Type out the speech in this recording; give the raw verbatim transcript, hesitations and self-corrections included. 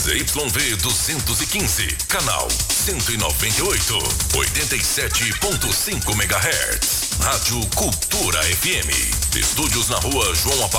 Z Y V duzentos e quinze, canal cento e noventa e oito, oitenta e sete ponto cinco megahertz. Rádio Cultura F M. Estúdios na rua João Aparo